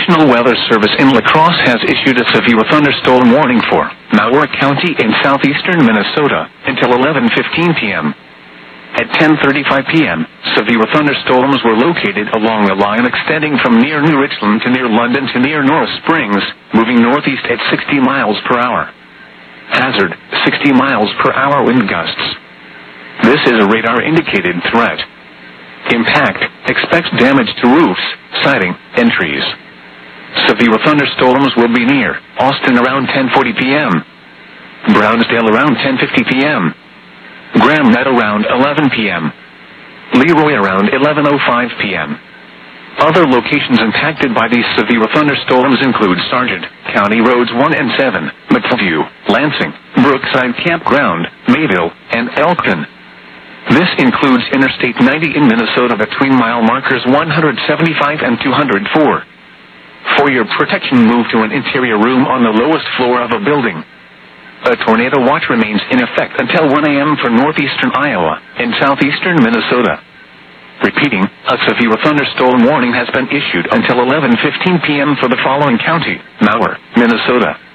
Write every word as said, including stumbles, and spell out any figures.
National Weather Service in La Crosse has issued a severe thunderstorm warning for Malheur County in southeastern Minnesota until eleven fifteen p m At ten thirty-five p m, severe thunderstorms were located along a line extending from near New Richland to near London to near North Springs, moving northeast at sixty miles per hour. Hazard, sixty miles per hour wind gusts. This is a radar-indicated threat. Impact, expect damage to roofs, siding, and trees. Severe thunderstorms will be near Austin around ten forty p m Brownsdale around ten fifty p m Graham Net around eleven p m Leroy around eleven oh five p m Other locations impacted by these severe thunderstorms include Sargent, County Roads one and seven, Mattelview, Lansing, Brookside Campground, Mayville, and Elkton. This includes Interstate ninety in Minnesota between mile markers one seventy-five and two oh four. For your protection, move to an interior room on the lowest floor of a building. A tornado watch remains in effect until one a m for northeastern Iowa and southeastern Minnesota. Repeating, a severe thunderstorm warning has been issued until eleven fifteen p m for the following county: Malheur, Minnesota,